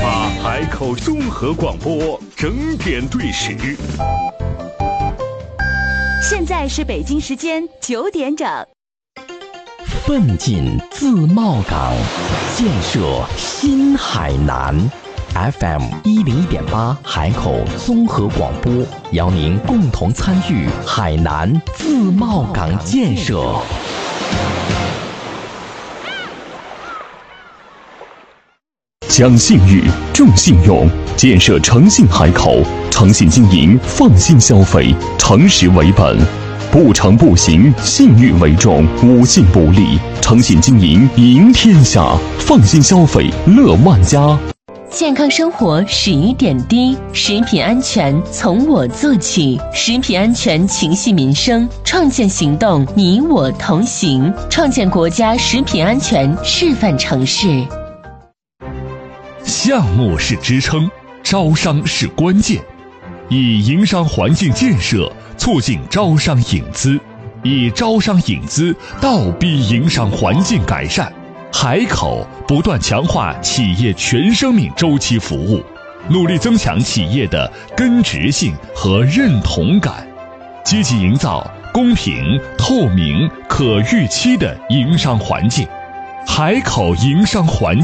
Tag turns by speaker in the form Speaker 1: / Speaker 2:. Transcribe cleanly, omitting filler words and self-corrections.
Speaker 1: 海口综合广播整点对时。
Speaker 2: 现在是北京时间9点整。
Speaker 3: 奋进自贸港，建设新海南。FM 101.8海口综合广播，邀您共同参与海南自贸港建设。
Speaker 4: 讲信誉，重信用，建设诚信海口，诚信经营，放心消费，诚实为本，不诚不行，信誉为重，无信不立，诚信经营赢天下，放心消费乐万家。
Speaker 5: 健康生活始于点滴，食品安全从我做起，食品安全情系民生，创建行动你我同行，创建国家食品安全示范城市。
Speaker 6: 项目是支撑，招商是关键。以营商环境建设促进招商引资，以招商引资倒逼营商环境改善。海口不断强化企业全生命周期服务，努力增强企业的根植性和认同感，积极营造公平、透明、可预期的营商环境。海口营商环境